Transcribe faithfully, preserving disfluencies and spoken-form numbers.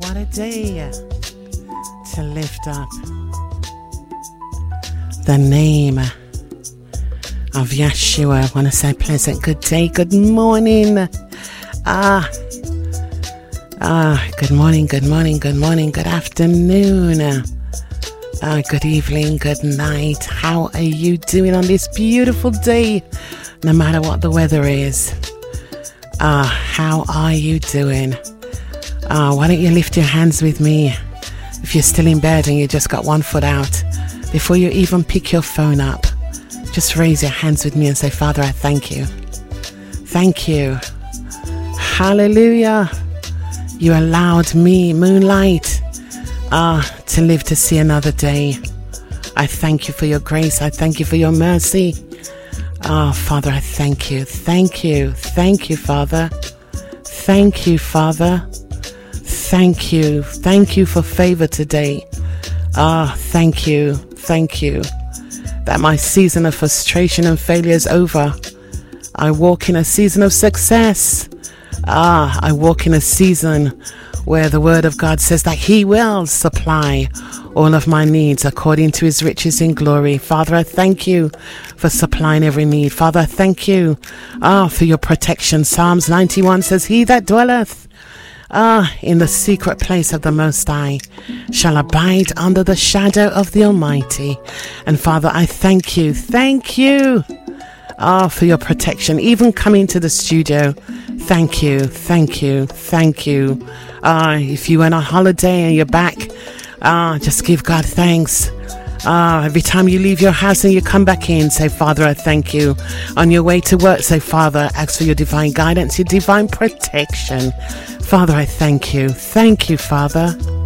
What a day to lift up the name of Yeshua. I want to say pleasant good day, good morning. Ah, ah, good morning, good morning, good morning, good afternoon. Ah, good evening, good night. How are you doing on this beautiful day? No matter what the weather is. Ah, how are you doing? Ah, why don't you lift your hands with me? If you're still in bed and you just got one foot out, before you even pick your phone up, just raise your hands with me and say, Father, I thank you. Thank you. Hallelujah. You allowed me, moonlight, ah, to live to see another day. I thank you for your grace. I thank you for your mercy. Ah, Father, I thank you. Thank you. Thank you, Father. Thank you, Father. Thank you. Thank you for favor today. Ah, thank you. Thank you that my season of frustration and failure is over. I walk in a season of success. Ah, I walk in a season where the word of God says that he will supply all of my needs according to his riches in glory. Father, I thank you for supplying every need. Father, I thank you ah, for your protection. Psalms ninety-one says, he that dwelleth Ah, in the secret place of the Most High shall abide under the shadow of the Almighty. And Father, I thank you, thank you, ah, for your protection, even coming to the studio. Thank you, thank you, thank you. Ah, if you went on holiday and you're back, ah, just give God thanks. Ah, every time you leave your house and you come back in, say, Father, I thank you. On your way to work, say, Father, ask for your divine guidance, your divine protection. Father, I thank you. Thank you, Father.